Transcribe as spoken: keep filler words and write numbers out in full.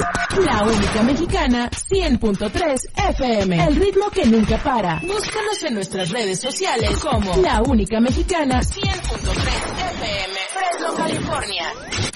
La única mexicana, cien punto tres F M. El ritmo que nunca para. Búscanos en nuestras redes sociales como La Única Mexicana, cien punto tres F M. Fresno, California.